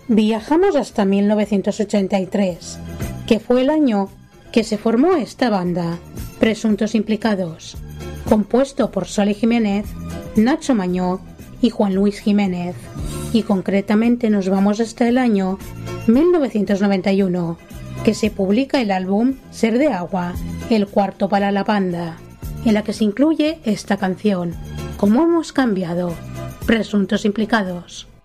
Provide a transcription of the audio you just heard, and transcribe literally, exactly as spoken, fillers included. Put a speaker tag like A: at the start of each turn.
A: Viajamos hasta mil novecientos ochenta y tres, que fue el año que se formó esta banda, Presuntos Implicados, compuesto por Sole Jiménez, Nacho Mañó y Juan Luis Jiménez, y concretamente nos vamos hasta el año mil novecientos noventa y uno, que se publica el álbum Ser de Agua, el cuarto para la banda, en la que se incluye esta canción, Cómo hemos cambiado, Presuntos Implicados.